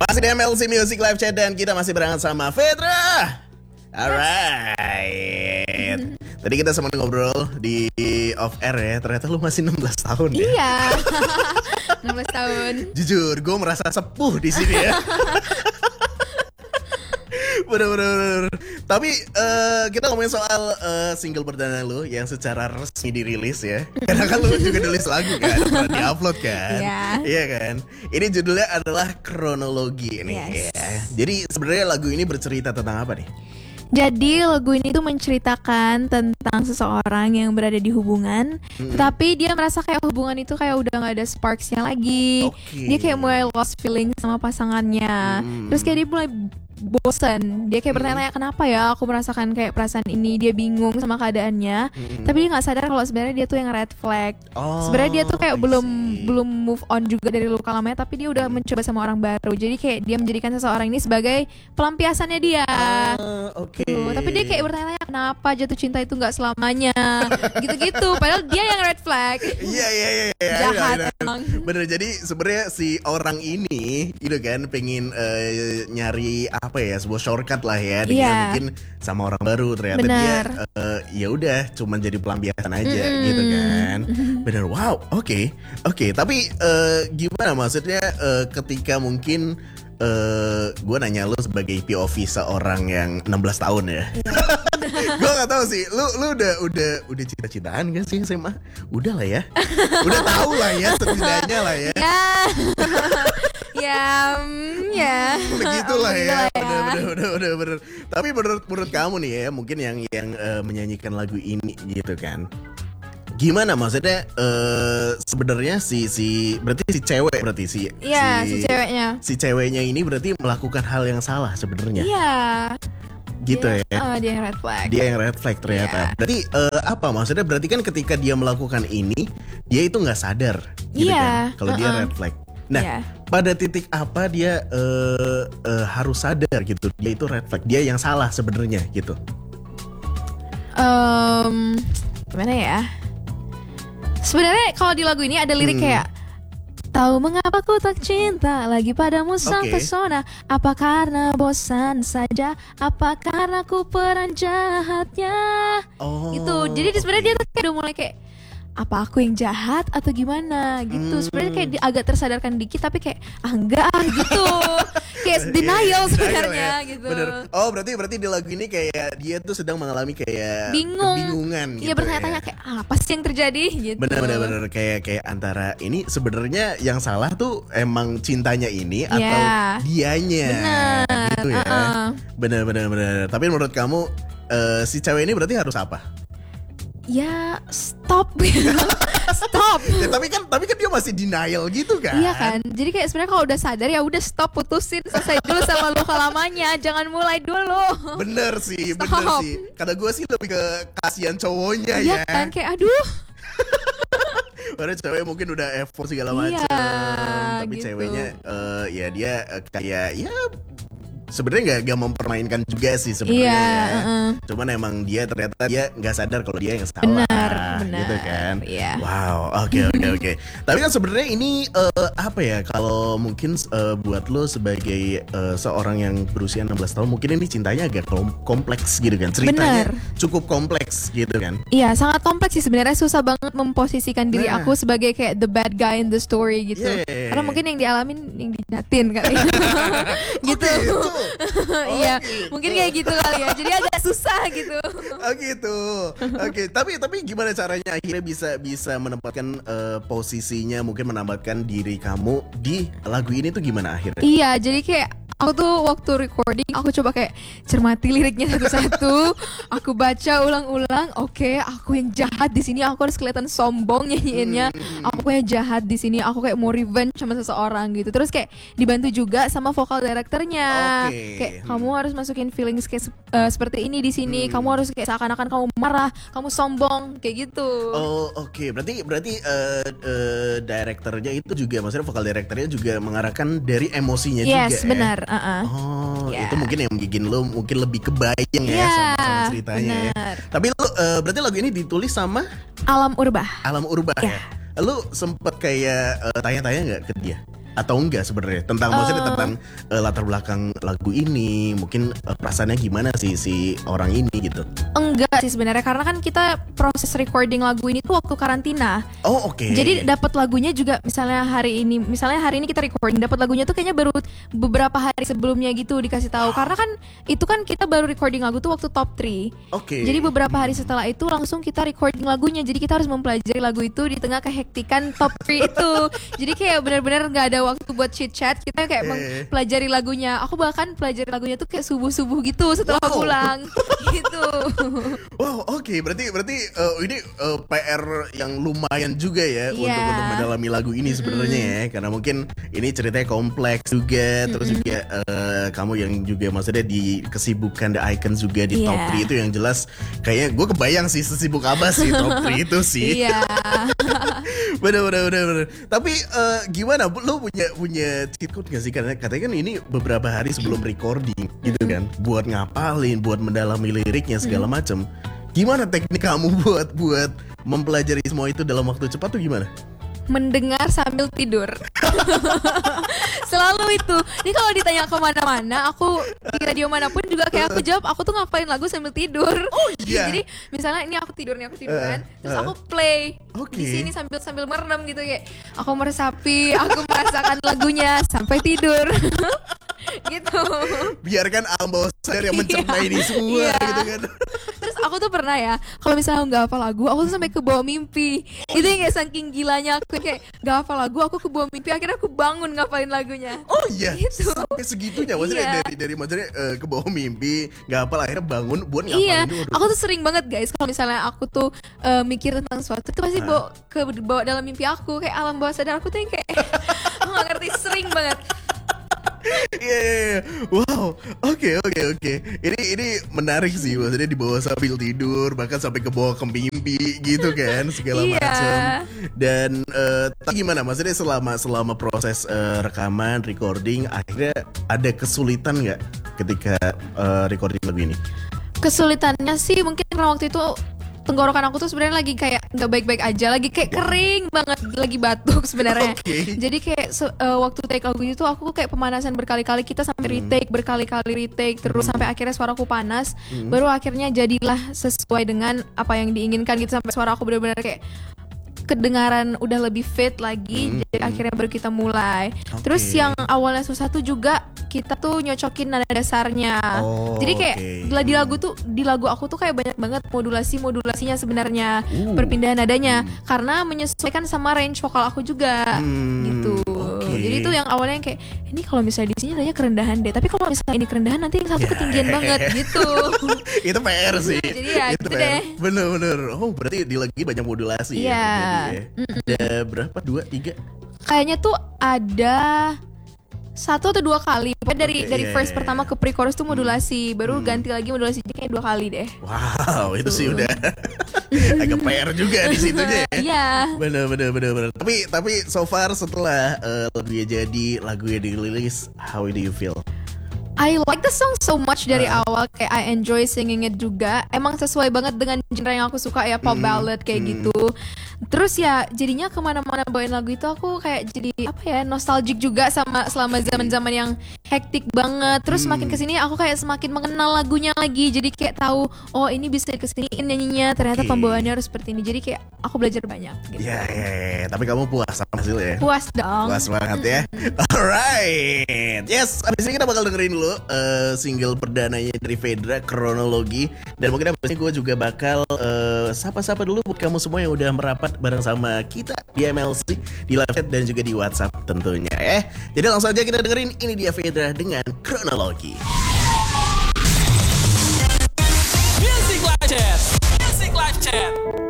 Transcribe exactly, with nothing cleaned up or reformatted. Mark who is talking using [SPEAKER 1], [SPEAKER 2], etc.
[SPEAKER 1] Masih di M L C Music Live Chat dan kita masih berangkat sama Fedra. Alright. Tadi kita sempat ngobrol di off air ya. Ternyata lu masih enam belas tahun ya.
[SPEAKER 2] Iya. enam belas tahun.
[SPEAKER 1] Jujur, gue merasa sepuh di sini ya. Bener-bener. Tapi uh, kita ngomongin soal uh, single perdana lu yang secara resmi dirilis ya. Karena kan lu juga nulis lagu kan, pernah di-upload kan.
[SPEAKER 2] Iya.
[SPEAKER 1] Iya kan. Ini judulnya adalah Kronologi nih.
[SPEAKER 2] Yes.
[SPEAKER 1] Ya. Jadi sebenarnya lagu ini bercerita tentang apa nih?
[SPEAKER 2] Jadi lagu ini tuh menceritakan tentang seseorang yang berada di hubungan, hmm. tetapi dia merasa kayak hubungan itu kayak udah gak ada sparksnya lagi.
[SPEAKER 1] Okay.
[SPEAKER 2] Dia kayak mulai lost feeling sama pasangannya. Hmm. Terus kayak dia mulai bosan. Dia kayak bertanya-tanya, kenapa ya aku merasakan kayak perasaan ini. Dia bingung sama keadaannya, hmm. tapi dia gak sadar kalau sebenarnya dia tuh yang red flag. oh, Sebenarnya dia tuh kayak belum belum move on juga dari luka lamanya, tapi dia udah mencoba sama orang baru. Jadi kayak dia menjadikan seseorang ini sebagai pelampiasannya dia.
[SPEAKER 1] uh, Oke okay.
[SPEAKER 2] Tuh, tapi dia kayak bertanya-tanya, kenapa jatuh cinta itu gak selamanya. Gitu-gitu. Padahal dia yang red flag.
[SPEAKER 1] Iya iya iya.
[SPEAKER 2] Jahat emang.
[SPEAKER 1] Bener, jadi sebenarnya si orang ini itu kan pengen uh, nyari apa ya, sebuah shortcut lah ya, dengan
[SPEAKER 2] yeah.
[SPEAKER 1] mungkin sama orang baru. Ternyata
[SPEAKER 2] Bener.
[SPEAKER 1] dia uh, ya udah cuman jadi pelampiasan aja mm. gitu kan. Bener, wow, oke okay. oke okay, tapi uh, gimana maksudnya uh, ketika mungkin Uh, gue nanya lu sebagai P O V seorang yang enam belas tahun ya. Gue gak tahu sih, lu lu udah udah udah cita-citaan kan sih S M A? Udah lah ya, udah tahu lah ya setidaknya lah ya.
[SPEAKER 2] Ya, ya.
[SPEAKER 1] Begitulah ya. Udah, udah, udah, udah, udah. Tapi menurut menurut kamu nih ya, mungkin yang yang uh, menyanyikan lagu ini gitu kan. Gimana maksudnya uh, sebenarnya si si berarti si cewek berarti si
[SPEAKER 2] Iya,
[SPEAKER 1] si,
[SPEAKER 2] si ceweknya.
[SPEAKER 1] Si ceweknya ini berarti melakukan hal yang salah sebenarnya.
[SPEAKER 2] Iya.
[SPEAKER 1] Gitu
[SPEAKER 2] dia,
[SPEAKER 1] ya.
[SPEAKER 2] Uh, dia yang red flag.
[SPEAKER 1] Dia yang red flag ternyata. Yeah. Berarti uh, apa maksudnya? Berarti kan ketika dia melakukan ini, dia itu nggak sadar gitu
[SPEAKER 2] yeah.
[SPEAKER 1] kan kalau uh-uh. dia red flag. Nah, yeah. pada titik apa dia uh, uh, harus sadar gitu? Dia itu red flag. Dia yang salah sebenarnya gitu.
[SPEAKER 2] Um, gimana ya? Sebenarnya kalau di lagu ini ada lirik hmm. kayak, tahu mengapa ku tak cinta lagi padamu sang okay. pesona. Apa karena bosan saja? Apa karena ku peran jahatnya? Oh, gitu. Jadi okay. sebenarnya dia tuh kayak udah mulai kayak, apa aku yang jahat atau gimana gitu. Hmm. Sebenarnya kayak agak tersadarkan dikit, tapi kayak ah enggak ah gitu. Kayak denial sebenarnya ya. Gitu. Bener.
[SPEAKER 1] Oh berarti berarti di lagu ini kayak dia tuh sedang mengalami kayak
[SPEAKER 2] bingung,
[SPEAKER 1] kebingungan gitu.
[SPEAKER 2] Iya bertanya-tanya ya. Kayak ah, apa sih yang terjadi gitu.
[SPEAKER 1] Bener-bener bener. kayak kayak antara ini sebenarnya yang salah tuh emang cintanya ini
[SPEAKER 2] yeah.
[SPEAKER 1] atau dianya.
[SPEAKER 2] Bener.
[SPEAKER 1] Gitu ya. Uh-uh. Bener-bener bener. Tapi menurut kamu uh, si cewek ini berarti harus apa?
[SPEAKER 2] Ya stop. Stop.
[SPEAKER 1] Ya, tapi kan tapi kan dia masih denial gitu kan.
[SPEAKER 2] Iya kan. Jadi kayak sebenarnya kalau udah sadar ya udah stop, putusin, selesai dulu sama luka lamanya, jangan mulai dulu.
[SPEAKER 1] Bener sih, stop. Bener sih. Kata gue sih lebih ke kasihan cowoknya
[SPEAKER 2] iya, ya. Iya kan kayak aduh.
[SPEAKER 1] Padahal cewek mungkin udah effort segala macam.
[SPEAKER 2] Iya,
[SPEAKER 1] tapi
[SPEAKER 2] gitu.
[SPEAKER 1] ceweknya uh, ya dia uh, kayak ya sebenarnya nggak mempermainkan juga sih sebenarnya.
[SPEAKER 2] Iya,
[SPEAKER 1] ya.
[SPEAKER 2] uh-uh.
[SPEAKER 1] Cuman emang dia ternyata dia nggak sadar kalau dia yang salah.
[SPEAKER 2] Benar, benar.
[SPEAKER 1] Gitu kan.
[SPEAKER 2] Iya.
[SPEAKER 1] Wow, oke oke oke. Tapi kan sebenarnya ini uh, apa ya? Kalau mungkin uh, buat lo sebagai uh, seorang yang berusia enam belas tahun, mungkin ini cintanya agak kompleks gitu kan. Ceritanya
[SPEAKER 2] benar.
[SPEAKER 1] Cukup kompleks gitu kan.
[SPEAKER 2] Iya, sangat kompleks sih sebenarnya. Susah banget memposisikan diri
[SPEAKER 1] nah.
[SPEAKER 2] aku sebagai kayak the bad guy in the story gitu. Yeah. Karena mungkin yang dialamin yang dijatin kali. Gitu.
[SPEAKER 1] Okay,
[SPEAKER 2] Iya,
[SPEAKER 1] gitu.
[SPEAKER 2] mungkin kayak gitu kali ya. Jadi agak susah gitu.
[SPEAKER 1] Oh gitu. Oke, okay. tapi tapi gimana caranya akhirnya bisa bisa menempatkan uh, posisinya, mungkin menempatkan diri kamu di lagu ini tuh gimana akhirnya?
[SPEAKER 2] Iya, jadi kayak aku tuh waktu recording aku coba kayak cermati liriknya satu-satu. Aku baca ulang-ulang. Oke, okay, aku yang jahat di sini, aku harus kelihatan sombong nyanyiinnya. Hmm. Aku kayak jahat di sini, aku kayak mau revenge sama seseorang gitu. Terus kayak dibantu juga sama vokal directornya. Okay. Kayak hmm. kamu harus masukin feelings kayak uh, seperti ini di sini. Hmm. Kamu harus kayak seakan-akan kamu marah, kamu sombong kayak gitu.
[SPEAKER 1] Oh oke, okay. berarti berarti uh, uh, directornya itu juga, maksudnya vokal directornya juga mengarahkan dari emosinya
[SPEAKER 2] yes,
[SPEAKER 1] juga.
[SPEAKER 2] Yes benar.
[SPEAKER 1] Ya?
[SPEAKER 2] Uh-uh.
[SPEAKER 1] Oh
[SPEAKER 2] yeah.
[SPEAKER 1] Itu mungkin yang bikin lo mungkin lebih kebayang
[SPEAKER 2] yeah,
[SPEAKER 1] ya sama, sama ceritanya
[SPEAKER 2] bener.
[SPEAKER 1] Ya. Tapi lo uh, berarti lagu ini ditulis sama
[SPEAKER 2] Alam Urbah.
[SPEAKER 1] Alam Urbah
[SPEAKER 2] yeah.
[SPEAKER 1] ya. Lo sempet kayak uh, tanya-tanya nggak ke dia? atau enggak sebenarnya tentang uh, maksudnya tentang uh, latar belakang lagu ini, mungkin uh, perasaannya gimana sih si orang ini gitu?
[SPEAKER 2] Enggak sih sebenarnya, karena kan kita proses recording lagu ini tuh waktu karantina.
[SPEAKER 1] Oh oke. Okay.
[SPEAKER 2] Jadi dapat lagunya juga misalnya hari ini, misalnya hari ini kita recording, dapat lagunya tuh kayaknya baru beberapa hari sebelumnya gitu dikasih tahu. Karena kan itu kan kita baru recording lagu tuh waktu top tiga.
[SPEAKER 1] Oke. Okay.
[SPEAKER 2] Jadi beberapa hari setelah itu langsung kita recording lagunya. Jadi kita harus mempelajari lagu itu di tengah kehektikan top tiga itu. Jadi kayak benar-benar nggak ada waktu buat chit chat. Kita kayak
[SPEAKER 1] eh.
[SPEAKER 2] mempelajari lagunya. Aku bahkan pelajari lagunya tuh kayak subuh-subuh gitu setelah
[SPEAKER 1] wow.
[SPEAKER 2] pulang. Gitu.
[SPEAKER 1] Wow, oke. Okay. Berarti berarti uh, ini uh, P R yang lumayan juga ya
[SPEAKER 2] yeah.
[SPEAKER 1] untuk untuk mendalami lagu ini sebenarnya mm. ya. Karena mungkin ini ceritanya kompleks juga. Mm-mm. Terus juga uh, kamu yang juga maksudnya di kesibukan The Icon juga di yeah. top tiga itu yang jelas kayaknya gue kebayang sih sesibuk apa sih top tiga itu sih.
[SPEAKER 2] Iya.
[SPEAKER 1] bener bener bener bener. Tapi uh, gimana? Lo punya punya cheat code gak sih? Karena katanya kan ini beberapa hari sebelum recording gitu kan, buat ngapalin, buat mendalami liriknya segala macam. Gimana teknik kamu buat buat mempelajari semua itu dalam waktu cepat tuh gimana?
[SPEAKER 2] Mendengar sambil tidur. Selalu itu. Ini kalau ditanya kemana-mana, aku di radio manapun juga kayak aku jawab, aku tuh ngapalin lagu sambil tidur.
[SPEAKER 1] Oh iya.
[SPEAKER 2] Jadi misalnya ini aku tidur nih, aku tidur kan,
[SPEAKER 1] uh,
[SPEAKER 2] terus
[SPEAKER 1] uh.
[SPEAKER 2] aku play
[SPEAKER 1] okay.
[SPEAKER 2] di sini sambil sambil merem gitu kayak aku meresapi, aku merasakan lagunya sampai tidur. Gitu.
[SPEAKER 1] Biarkan alam bawah sadar yang mencerna ini semua
[SPEAKER 2] iya.
[SPEAKER 1] gitu kan.
[SPEAKER 2] Terus aku tuh pernah ya, kalau misalnya nggak hafal lagu, aku tuh sampai ke bawah mimpi. Oh, itu yang kayak saking gilanya aku kayak nggak hafal lagu, aku ke bawah mimpi, akhirnya aku bangun ngapalin lagunya.
[SPEAKER 1] Oh iya,
[SPEAKER 2] gitu.
[SPEAKER 1] Sampai segitunya maksudnya iya. dari dari maksudnya uh, ke bawah mimpi, nggak hafal akhirnya bangun buat ngapalin.
[SPEAKER 2] Iya,
[SPEAKER 1] dulu.
[SPEAKER 2] aku tuh sering banget guys kalau misalnya aku tuh uh, mikir tentang sesuatu, itu pasti bawa ke bawa dalam mimpi aku, kayak alam bawah sadar aku tuh yang kayak aku nggak ngerti, sering banget.
[SPEAKER 1] Iya, yeah, yeah. Wow, oke okay, oke okay, oke. Okay. Ini ini menarik sih, maksudnya dibawa sambil tidur, bahkan sampai ke bawah ke mimpi gitu kan, segala
[SPEAKER 2] yeah.
[SPEAKER 1] macam. Dan uh, gimana, maksudnya selama selama proses uh, rekaman, recording, akhirnya ada kesulitan nggak ketika uh, recording lagu ini?
[SPEAKER 2] Kesulitannya sih mungkin karena waktu itu tenggorokan aku tuh sebenarnya lagi kayak nggak baik-baik aja, lagi kayak kering banget, lagi batuk sebenarnya. Okay. Jadi kayak uh, waktu take lagu itu aku kayak pemanasan berkali-kali, kita sampai retake hmm. berkali-kali retake terus hmm. sampai akhirnya suaraku panas, hmm. baru akhirnya jadilah sesuai dengan apa yang diinginkan gitu, sampai suara aku benar-benar kayak kedengaran udah lebih fit lagi, hmm. jadi akhirnya baru kita mulai. Okay. Terus yang awalnya susah tuh juga kita tuh nyocokin nada dasarnya. Oh, jadi kayak okay. di lagu tuh di lagu aku tuh kayak banyak banget modulasi modulasinya sebenarnya, uh. perpindahan nadanya hmm. karena menyesuaikan sama range vokal aku juga hmm. gitu. Okay. Jadi tuh yang awalnya kayak ini kalau misalnya di sini nadanya kerendahan deh, tapi kalau misalnya ini kerendahan nanti yang satu ketinggian banget gitu.
[SPEAKER 1] Itu P R sih.
[SPEAKER 2] Jadi ya
[SPEAKER 1] itu
[SPEAKER 2] gitu deh.
[SPEAKER 1] Bener-bener. Oh berarti di lagi banyak modulasi
[SPEAKER 2] yeah.
[SPEAKER 1] ya. Ada berapa? Dua, tiga?
[SPEAKER 2] Kayaknya tuh ada satu atau dua kali. Pokoknya dari
[SPEAKER 1] okay,
[SPEAKER 2] dari
[SPEAKER 1] yeah,
[SPEAKER 2] verse
[SPEAKER 1] yeah.
[SPEAKER 2] pertama ke pre-chorus tuh modulasi, hmm. baru
[SPEAKER 1] hmm.
[SPEAKER 2] ganti lagi modulasi kayak dua kali deh.
[SPEAKER 1] Wow, itu sih udah agak P R juga di situnya ya.
[SPEAKER 2] Iya.
[SPEAKER 1] Bener bener bener bener. Tapi tapi so far setelah uh, lagunya jadi, lagunya dirilis, how do you feel?
[SPEAKER 2] I like the song so much dari uh. awal, kayak I enjoy singing it juga. Emang sesuai banget dengan genre yang aku suka ya, pop mm. ballad kayak mm. gitu. Terus ya jadinya kemana-mana bawain lagu itu aku kayak jadi apa ya, nostalgic juga sama selama zaman-zaman yang hektik banget. Terus semakin kesini aku kayak semakin mengenal lagunya lagi. Jadi kayak tahu oh ini bisa kesiniin nyanyinya, ternyata okay. pembawaannya harus seperti ini. Jadi kayak aku belajar banyak gitu.
[SPEAKER 1] Ya, ya, ya. Tapi kamu puas sama hasilnya?
[SPEAKER 2] Puas dong.
[SPEAKER 1] Puas banget ya. Alright. Yes, abis ini kita bakal dengerin dulu uh, single perdananya dari Fedra, Kronologi. Dan mungkin abis ini gue juga bakal uh, sapa-sapa dulu buat kamu semua yang udah merapat bareng sama kita di M L C, di live chat dan juga di WhatsApp tentunya ya. Jadi langsung aja kita dengerin, ini dia Fedra dengan Kronologi.
[SPEAKER 3] Music Live Chat. Music Live Chat.